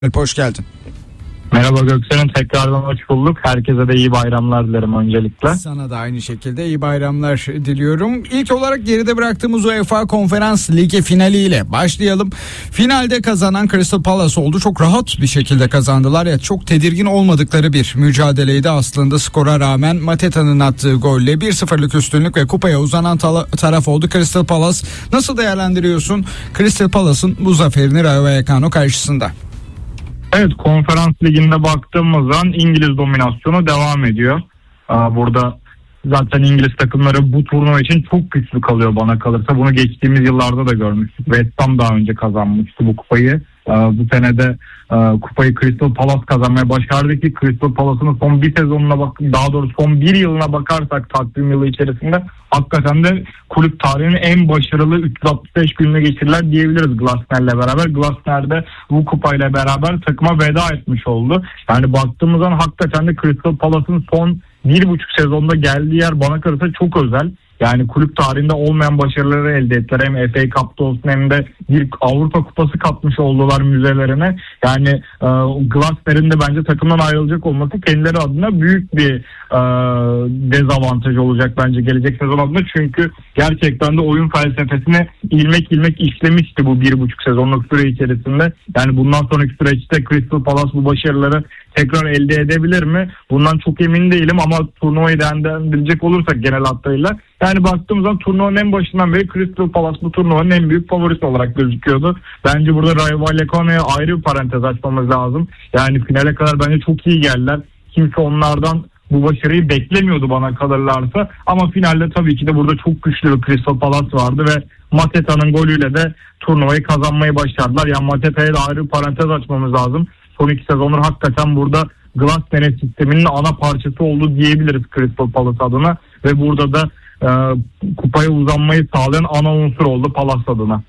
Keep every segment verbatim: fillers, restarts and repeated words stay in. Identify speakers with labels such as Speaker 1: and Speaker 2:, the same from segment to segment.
Speaker 1: Hoş geldin.
Speaker 2: Merhaba Göksel'in, tekrardan hoş bulduk. Herkese de iyi bayramlar dilerim öncelikle.
Speaker 1: Sana da aynı şekilde iyi bayramlar diliyorum. İlk olarak geride bıraktığımız UEFA Konferans Ligi finaliyle başlayalım. Finalde kazanan Crystal Palace oldu. Çok rahat bir şekilde kazandılar. Ya çok tedirgin olmadıkları bir mücadeleydi aslında, skora rağmen. Mateta'nın attığı golle bir sıfırlık üstünlük ve kupaya uzanan ta- taraf oldu Crystal Palace. Nasıl değerlendiriyorsun Crystal Palace'ın bu zaferini Rayo Vallecano karşısında?
Speaker 2: Evet, Konferans Ligi'nde baktığımız zaman İngiliz dominasyonu devam ediyor. Burada zaten İngiliz takımları bu turnuva için çok güçlü kalıyor bana kalırsa. Bunu geçtiğimiz yıllarda da görmüştük. West Ham daha önce kazanmıştı bu kupayı. Bu sene de kupayı Crystal Palace kazanmaya başardı ki Crystal Palace'ın son bir sezonuna bak, daha doğrusu son bir yılına bakarsak takvim yılı içerisinde hakikaten de kulüp tarihinin en başarılı üç yüz altmış beş gününü geçirdiler diyebiliriz Glasner'le beraber. Glasner de bu kupayla beraber takıma veda etmiş oldu. Yani baktığımız zaman hakikaten de Crystal Palace'ın son bir buçuk sezonda geldiği yer bana kalırsa çok özel. Yani kulüp tarihinde olmayan başarıları elde ettiler. Hem F A Cup'ta olsun hem de bir Avrupa Kupası katmış oldular müzelerine. Yani e, Glasner'in de bence takımdan ayrılacak olması kendileri adına büyük bir e, dezavantaj olacak bence gelecek sezon adına. Çünkü gerçekten de oyun felsefesine ilmek ilmek işlemişti bu bir buçuk sezonluk süre içerisinde. Yani bundan sonraki süreçte Crystal Palace bu başarıları tekrar elde edebilir mi? Bundan çok emin değilim ama turnuvayı değerlendirecek olursak genel hatlarıyla, yani baktığımız zaman turnuvanın en başından beri Crystal Palace bu turnuvanın en büyük favorisi olarak gözüküyordu. Bence burada Rayo Vallecano'ya ayrı bir parantez açmamız lazım. Yani finale kadar bence çok iyi geldiler. Kimse onlardan bu başarıyı beklemiyordu bana kalırlarsa. Ama finalde tabii ki de burada çok güçlü bir Crystal Palace vardı ve Mateta'nın golüyle de turnuvayı kazanmayı başardılar. Yani Mateta'ya da ayrı bir parantez açmamız lazım. Son iki sezonlar hakikaten burada Glasner sisteminin ana parçası oldu diyebiliriz Crystal Palace adına. Ve burada da e, kupaya uzanmayı sağlayan ana unsur oldu Palace adına.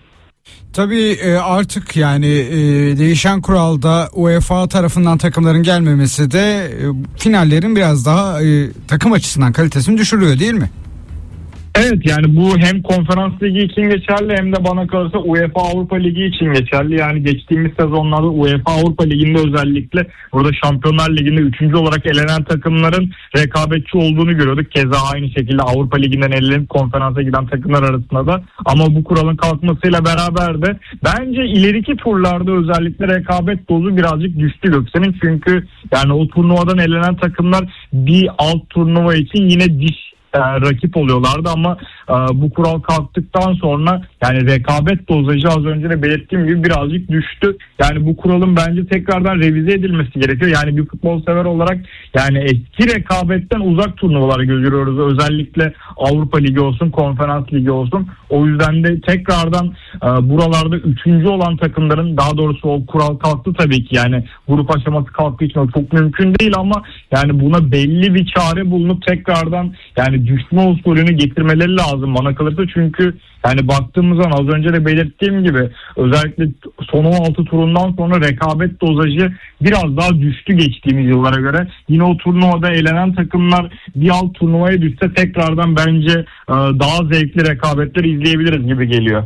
Speaker 1: Tabii artık yani değişen kuralda UEFA tarafından takımların gelmemesi de finallerin biraz daha takım açısından kalitesini düşürüyor değil mi?
Speaker 2: Evet, yani bu hem Konferans Ligi için geçerli hem de bana kalırsa UEFA Avrupa Ligi için geçerli. Yani geçtiğimiz sezonlarda UEFA Avrupa Ligi'nde özellikle burada Şampiyonlar Ligi'nde üçüncü olarak elenen takımların rekabetçi olduğunu görüyorduk. Keza aynı şekilde Avrupa Ligi'nden elenip konferansa giden takımlar arasında da. Ama bu kuralın kalkmasıyla beraber de bence ileriki turlarda özellikle rekabet dozu birazcık düştü Göksel'in. Çünkü yani o turnuvadan elenen takımlar bir alt turnuva için yine diş E, rakip oluyorlardı ama e, bu kural kalktıktan sonra yani rekabet dozajı az önce de belirttiğim gibi birazcık düştü. Yani bu kuralın bence tekrardan revize edilmesi gerekiyor. Yani bir futbol sever olarak yani eski rekabetten uzak turnuvaları görüyoruz. Özellikle Avrupa Ligi olsun, Konferans Ligi olsun. O yüzden de tekrardan e, buralarda üçüncü olan takımların, daha doğrusu o kural kalktı tabii ki. Yani grup aşaması kalktığı için o çok mümkün değil ama yani buna belli bir çare bulunup tekrardan yani düşme usulünü getirmeleri lazım bana kalırsa. Çünkü yani baktığımız zaman az önce de belirttiğim gibi özellikle son on altı turundan sonra rekabet dozajı biraz daha düştü geçtiğimiz yıllara göre. Yine o turnuvada elenen takımlar bir alt turnuvaya düşse tekrardan bence daha zevkli rekabetler izleyebiliriz gibi geliyor.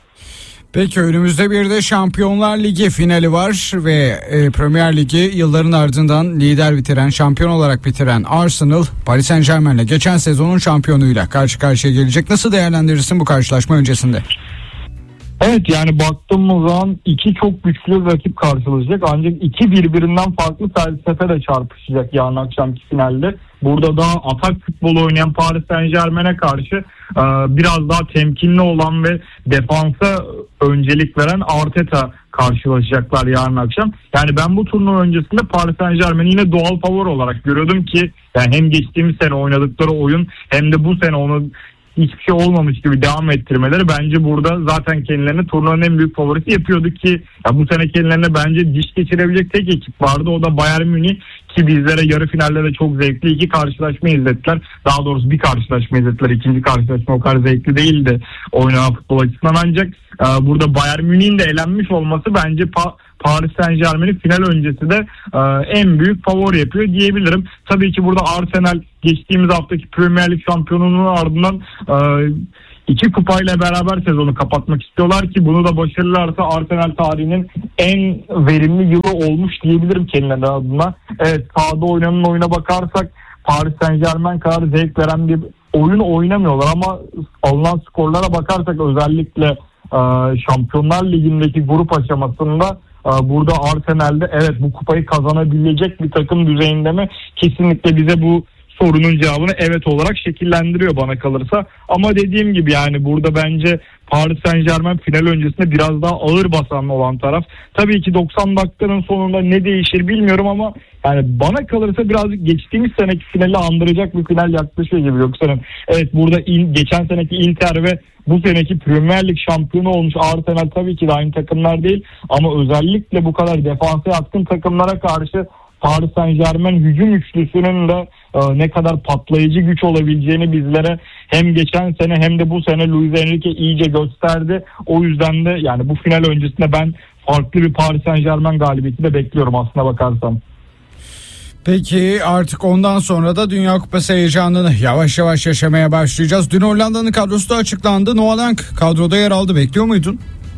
Speaker 1: Peki önümüzde bir de Şampiyonlar Ligi finali var ve e, Premier Ligi yılların ardından lider bitiren, şampiyon olarak bitiren Arsenal, Paris Saint-Germain'le geçen sezonun şampiyonuyla karşı karşıya gelecek. Nasıl değerlendirirsin bu karşılaşma öncesinde?
Speaker 2: Evet, yani baktığımız zaman iki çok güçlü rakip karşılaşacak ancak iki birbirinden farklı felsefe de çarpışacak yarın akşamki finalde. Burada daha atak futbolu oynayan Paris Saint-Germain'e karşı e, biraz daha temkinli olan ve defansa öncelik veren Arteta karşılaşacaklar yarın akşam. Yani ben bu turnuva öncesinde Paris Saint-Germain'i yine doğal favori olarak görüyordum ki yani hem geçtiğimiz sene oynadıkları oyun hem de bu sene onu hiçbir şey olmamış gibi devam ettirmeleri bence burada zaten kendilerini turnuvanın en büyük favorisi yapıyordu ki ya bu sene kendilerine bence diş geçirebilecek tek ekip vardı, o da Bayern Münih ki bizlere yarı finalde de çok zevkli iki karşılaşma izlettiler. Daha doğrusu bir karşılaşma izlettiler. İkinci karşılaşma o kadar zevkli değildi oynanan futbol açısından ancak e, burada Bayern Münih'in de elenmiş olması bence pa- Paris Saint-Germain'i final öncesi de e, en büyük favori yapıyor diyebilirim. Tabii ki burada Arsenal geçtiğimiz haftaki Premier Lig şampiyonluğunun ardından e, iki kupayla beraber sezonu kapatmak istiyorlar ki bunu da başarırlarsa Arsenal tarihinin en verimli yılı olmuş diyebilirim kendilerine adına. Evet, sahada oynanan oyuna bakarsak Paris Saint-Germain kadar zevk veren bir oyun oynamıyorlar ama alınan skorlara bakarsak özellikle e, Şampiyonlar Ligi'ndeki grup aşamasında e, burada Arsenal'de evet bu kupayı kazanabilecek bir takım düzeyinde mi? Kesinlikle bize bu sorunun cevabını evet olarak şekillendiriyor bana kalırsa. Ama dediğim gibi yani burada bence Paris Saint-Germain final öncesinde biraz daha ağır basan olan taraf. Tabii ki doksan dakikanın sonunda ne değişir bilmiyorum ama yani bana kalırsa birazcık geçtiğimiz seneki finali andıracak bir final yaklaşıyor gibi Göksel'in. Evet, burada in, geçen seneki Inter ve bu seneki Premier Lig şampiyonu olmuş Arsenal tabii ki de aynı takımlar değil ama özellikle bu kadar defansa yatkın takımlara karşı Paris Saint-Germain hücum üçlüsünün de e, ne kadar patlayıcı güç olabileceğini bizlere hem geçen sene hem de bu sene Luis Enrique iyice gösterdi. O yüzden de yani bu final öncesinde ben farklı bir Paris Saint-Germain galibiyeti de bekliyorum aslına bakarsam.
Speaker 1: Peki artık ondan sonra da Dünya Kupası heyecanını yavaş yavaş yaşamaya başlayacağız. Dün Hollanda'nın kadrosu da açıklandı. Noah Lang kadroda yer aldı. Bekliyor muydun?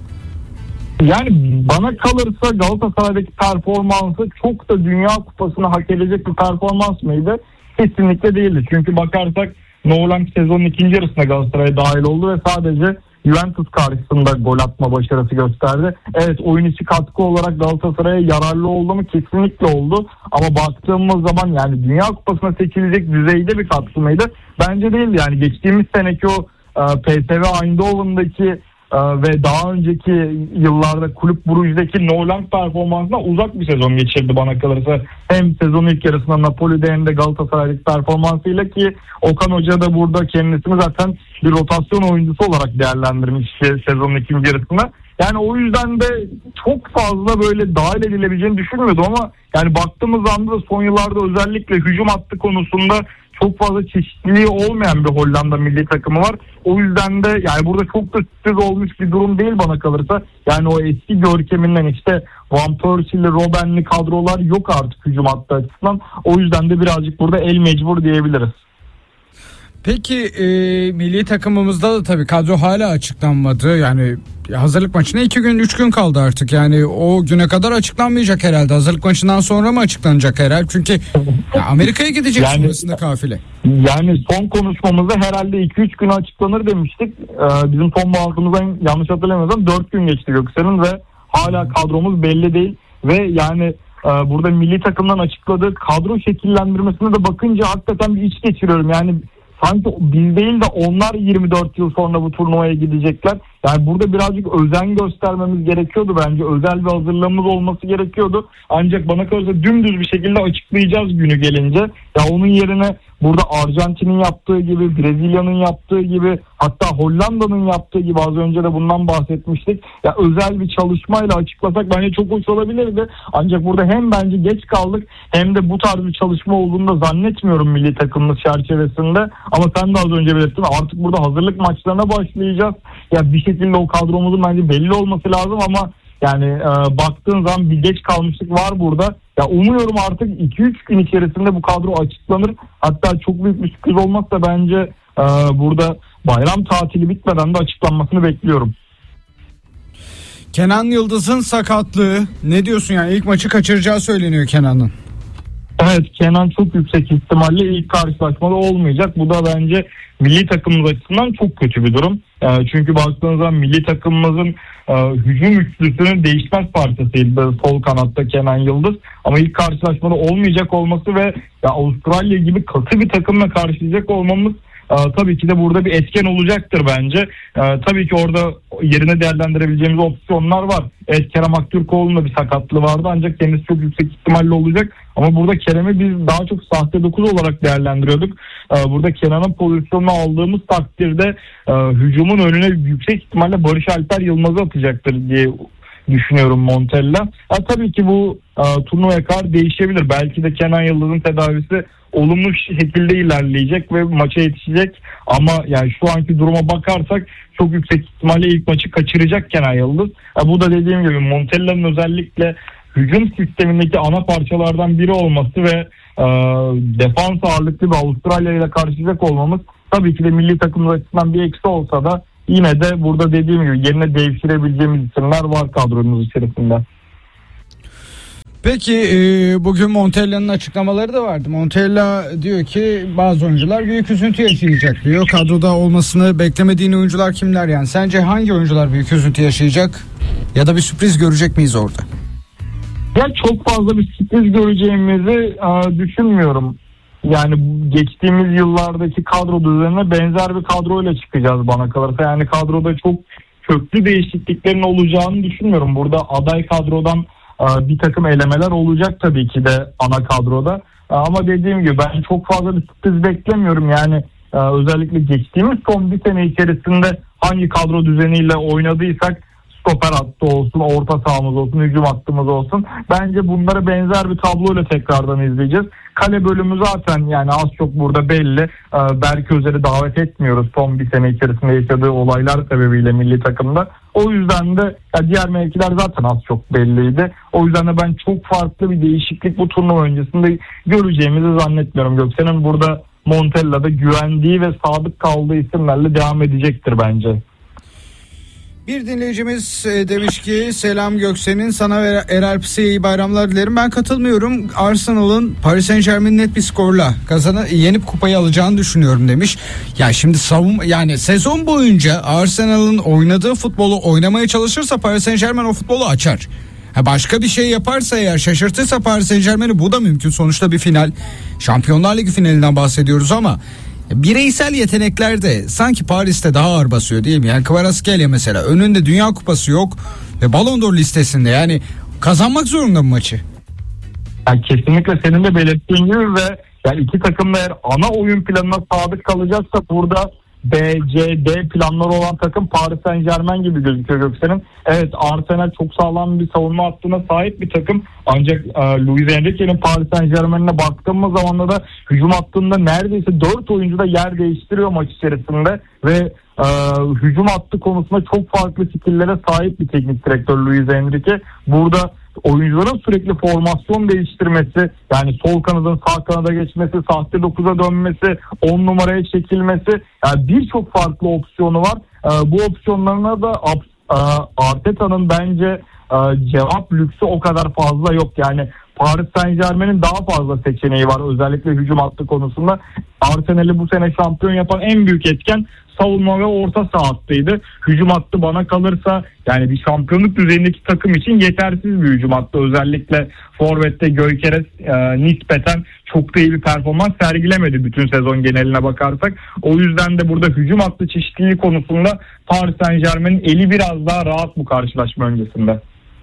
Speaker 2: Yani bana kalırsa Galatasaray'daki performansı çok da Dünya Kupası'nı hak edecek bir performans mıydı? Kesinlikle değildi. Çünkü bakarsak Noah Lang sezonun ikinci yarısında Galatasaray'a dahil oldu ve sadece Juventus karşısında gol atma başarısı gösterdi. Evet, oyun içi katkı olarak Galatasaray'a yararlı oldu mu? Kesinlikle oldu. Ama baktığımız zaman yani Dünya Kupası'na seçilecek düzeyde bir katkı mıydı? Bence değildi. Yani geçtiğimiz seneki o e, P S V Eindhoven'daki ve daha önceki yıllarda Kulüp Brugge'deki Noah Lang performansına uzak bir sezon geçirdi bana kalırsa. Hem sezonun ilk yarısında Napoli'de hem de Galatasaray'daki performansıyla ki Okan Hoca da burada kendisini zaten bir rotasyon oyuncusu olarak değerlendirmiş sezonun ikinci yarısında. Yani o yüzden de çok fazla böyle dahil edilebileceğini düşünmüyordum ama yani baktığımız anda da son yıllarda özellikle hücum hattı konusunda çok fazla çeşitliliği olmayan bir Hollanda milli takımı var. O yüzden de yani burada çok da sürpriz olmuş bir durum değil bana kalırsa. Yani o eski görkeminden işte Van Persie'li, Robben'li kadrolar yok artık hücum hattı açısından. O yüzden de birazcık burada el mecbur diyebiliriz.
Speaker 1: Peki e, milli takımımızda da tabii kadro hala açıklanmadı. Yani hazırlık maçına iki gün üç gün kaldı artık. Yani o güne kadar açıklanmayacak herhalde. Hazırlık maçından sonra mı açıklanacak herhalde? Çünkü ya Amerika'ya gidecek yani, sonrasında kafile.
Speaker 2: Yani son konuşmamızda herhalde iki üç güne açıklanır demiştik. Ee, bizim son bağlantımızdan yanlış hatırlamıyorsam dört gün geçti Göksel'in ve hala kadromuz belli değil. Ve yani e, burada milli takımdan açıkladığı kadro şekillendirmesine de bakınca hakikaten bir iç geçiriyorum. Yani sanki biz değil de onlar yirmi dört yıl sonra bu turnuvaya gidecekler. Yani burada birazcık özen göstermemiz gerekiyordu bence. Özel bir hazırlığımız olması gerekiyordu. Ancak bana kalırsa dümdüz bir şekilde açıklayacağız günü gelince. Ya onun yerine burada Arjantin'in yaptığı gibi, Brezilya'nın yaptığı gibi, hatta Hollanda'nın yaptığı gibi az önce de bundan bahsetmiştik. Ya özel bir çalışmayla açıklasak bence çok hoş olabilirdi. Ancak burada hem bence geç kaldık hem de bu tarz bir çalışma olduğunu da zannetmiyorum milli takımımız çerçevesinde. Ama sen de az önce belirttin, artık burada hazırlık maçlarına başlayacağız. Ya bir şekilde o kadromuzun bence belli olması lazım ama yani e, baktığın zaman bir geç kalmışlık var burada. Ya umuyorum artık iki üç gün içerisinde bu kadro açıklanır. Hatta çok büyük bir sürpriz olmazsa bence e, burada bayram tatili bitmeden de açıklanmasını bekliyorum.
Speaker 1: Kenan Yıldız'ın sakatlığı ne diyorsun, yani ilk maçı kaçıracağı söyleniyor Kenan'ın.
Speaker 2: Evet, Kenan çok yüksek ihtimalle ilk karşılaşmada olmayacak. Bu da bence milli takımımız açısından çok kötü bir durum. E, çünkü baktığınız zaman milli takımımızın e, hücum üçlüsünün değişmez parçasıydı sol kanatta Kenan Yıldız. Ama ilk karşılaşmada olmayacak olması ve ya Avustralya gibi katı bir takımla karşılayacak olmamız e, tabii ki de burada bir etken olacaktır bence. E, tabii ki orada yerine değerlendirebileceğimiz opsiyonlar var. Evet, Kerem Aktürkoğlu'nun da bir sakatlığı vardı ancak kendisi çok yüksek ihtimalle olacak. Ama burada Kerem'i biz daha çok sahte dokuz olarak değerlendiriyorduk. Ee, burada Kenan'ın pozisyonunu aldığımız takdirde e, hücumun önüne yüksek ihtimalle Barış Alper Yılmaz'ı atacaktır diye düşünüyorum Montella. Ha, tabii ki bu e, turnuvaya kadar değişebilir. Belki de Kenan Yıldız'ın tedavisi olumlu şekilde ilerleyecek ve maça yetişecek. Ama yani şu anki duruma bakarsak çok yüksek ihtimalle ilk maçı kaçıracak Kenan Yıldız. Ha, bu da dediğim gibi Montella'nın özellikle hücum sistemindeki ana parçalardan biri olması ve e, defans ağırlıklı bir Avustralya ile karşılayacak olmamız tabii ki de milli takım açısından bir eksi olsa da yine de burada dediğim gibi yerine devşirebileceğimiz isimler var kadromuz içerisinde.
Speaker 1: Peki e, bugün Montella'nın açıklamaları da vardı. Montella diyor ki bazı oyuncular büyük üzüntü yaşayacak diyor. Kadroda olmasını beklemediğin oyuncular kimler yani? Sence hangi oyuncular büyük üzüntü yaşayacak? Ya da bir sürpriz görecek miyiz orada?
Speaker 2: Ya çok fazla bir sürpriz göreceğimizi e, düşünmüyorum. Yani geçtiğimiz yıllardaki kadro düzenine benzer bir kadroyla çıkacağız bana kalırsa. Yani kadroda çok köklü değişikliklerin olacağını düşünmüyorum. Burada aday kadrodan bir takım elemeler olacak tabii ki de ana kadroda. Ama dediğim gibi ben çok fazla bir sürpriz beklemiyorum. Yani özellikle geçtiğimiz son bir sene içerisinde hangi kadro düzeniyle oynadıysak, stoper hattı olsun, orta sahamız olsun, hücum hattımız olsun, bence bunlara benzer bir tabloyla tekrardan izleyeceğiz. Kale bölümü zaten yani az çok burada belli. Berk Özer'i davet etmiyoruz son bir sene içerisinde yaşadığı olaylar sebebiyle milli takımda. O yüzden de ya diğer mevkiler zaten az çok belliydi. O yüzden de ben çok farklı bir değişiklik bu turnuva öncesinde göreceğimizi zannetmiyorum. Göksel'in burada Montella'da güvendiği ve sadık kaldığı isimlerle devam edecektir bence.
Speaker 1: Bir dinleyicimiz demiş ki selam Göksel'in, sana ve Erel Pısı'ya iyi bayramlar dilerim. Ben katılmıyorum. Arsenal'ın Paris Saint-Germain'i net bir skorla kazanıp yenip kupayı alacağını düşünüyorum demiş. Ya şimdi savunma yani sezon boyunca Arsenal'ın oynadığı futbolu oynamaya çalışırsa Paris Saint-Germain o futbolu açar. Ha başka bir şey yaparsa eğer, şaşırtırsa Paris Saint-Germain'i, bu da mümkün. Sonuçta bir final, Şampiyonlar Ligi finalinden bahsediyoruz ama bireysel yetenekler de sanki Paris'te daha ağır basıyor değil mi? Yani Kvaratskhelia mesela önünde Dünya Kupası yok ve Ballon d'Or listesinde, yani kazanmak zorunda bu maçı.
Speaker 2: Yani kesinlikle senin de belirttiğin gibi ve yani iki takım da eğer ana oyun planına sadık kalacaksa burada B, C, D planları olan takım Paris Saint-Germain gibi gözüküyor Göksel'in. Evet, Arsenal çok sağlam bir savunma hattına sahip bir takım. Ancak e, Luis Enrique'nin Paris Saint-Germain'e baktığımız zaman da hücum hattında neredeyse dört oyuncu da yer değiştiriyor maç içerisinde ve e, hücum hattı konusunda çok farklı skill'lere sahip bir teknik direktör Luis Enrique. Burada oyuncuların sürekli formasyon değiştirmesi, yani sol kanadın sağ kanada geçmesi, sahte dokuza dönmesi, on numaraya çekilmesi, yani birçok farklı opsiyonu var. Ee, bu opsiyonlarına da e, Arteta'nın bence e, cevap lüksü o kadar fazla yok. Yani Paris Saint-Germain'in daha fazla seçeneği var özellikle hücum hattı konusunda. Arsenal'i bu sene şampiyon yapan en büyük etken savunma ve orta saha hattıydı. Hücum hattı bana kalırsa yani bir şampiyonluk düzeyindeki takım için yetersiz bir hücum hattı. Özellikle forvette Gyökeres e, nispeten çok da iyi bir performans sergilemedi bütün sezon geneline bakarsak. O yüzden de burada hücum hattı çeşitliliği konusunda Paris Saint-Germain'in eli biraz daha rahat bu karşılaşma öncesinde.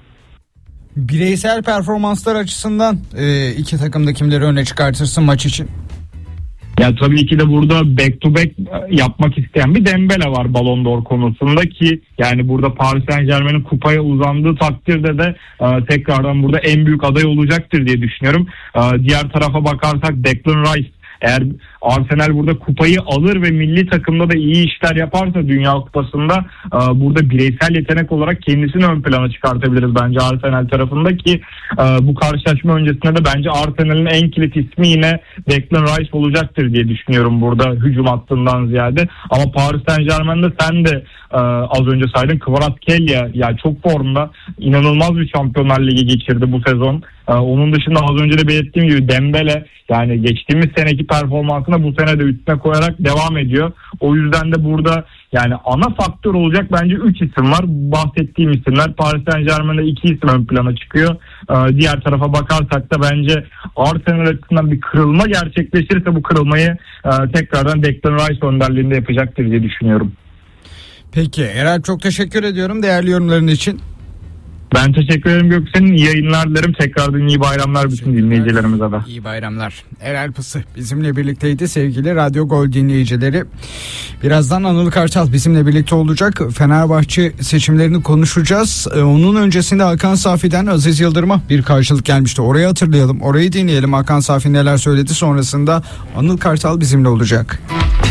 Speaker 1: Bireysel performanslar açısından e, iki takımda kimleri öne çıkartırsın maç için?
Speaker 2: Ya tabii ki de burada back to back yapmak isteyen bir Dembele var Ballon d'Or konusunda ki yani burada Paris Saint-Germain'in kupaya uzandığı takdirde de e, tekrardan burada en büyük aday olacaktır diye düşünüyorum. E, diğer tarafa bakarsak Declan Rice, eğer Arsenal burada kupayı alır ve milli takımda da iyi işler yaparsa Dünya Kupası'nda e, burada bireysel yetenek olarak kendisini ön plana çıkartabiliriz bence Arsenal tarafında ki e, bu karşılaşma öncesinde de bence Arsenal'in en kilit ismi yine Declan Rice olacaktır diye düşünüyorum burada hücum hattından ziyade. Ama Paris Saint-Germain'de sen de e, az önce saydın, Kvaratskhelia yani çok formda, inanılmaz bir Şampiyonlar Ligi geçirdi bu sezon. E, onun dışında az önce de belirttiğim gibi Dembele yani geçtiğimiz seneki performansına bu sene de üstüne koyarak devam ediyor. O yüzden de burada yani ana faktör olacak bence üç isim var. Bahsettiğim isimler, Paris Saint-Germain'de iki isim ön plana çıkıyor. Ee, diğer tarafa bakarsak da bence Arsenal açısından bir kırılma gerçekleşirse bu kırılmayı e, tekrardan Declan Rice önderliğinde yapacaktır diye düşünüyorum.
Speaker 1: Peki Erel, çok teşekkür ediyorum değerli yorumların için.
Speaker 2: Ben teşekkür ederim Göksel'in. İyi yayınlar dilerim. Tekrardan iyi bayramlar bütün dinleyicilerimize de.
Speaker 1: İyi bayramlar. Erel Pısı bizimle birlikteydi sevgili Radyo Gol dinleyicileri. Birazdan Anıl Kartal bizimle birlikte olacak. Fenerbahçe seçimlerini konuşacağız. Onun öncesinde Hakan Safi'den Aziz Yıldırım'a bir karşılık gelmişti. Orayı hatırlayalım. Orayı dinleyelim. Hakan Safi neler söyledi, sonrasında Anıl Kartal bizimle olacak.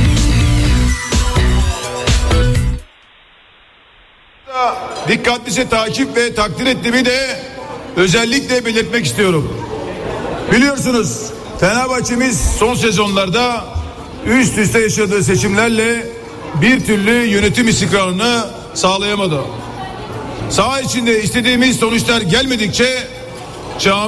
Speaker 3: Dikkatlice takip ve takdir ettiğimi de özellikle belirtmek istiyorum. Biliyorsunuz Fenerbahçe'miz son sezonlarda üst üste yaşadığı seçimlerle bir türlü yönetim istikrarını sağlayamadı. Saha içinde istediğimiz sonuçlar gelmedikçe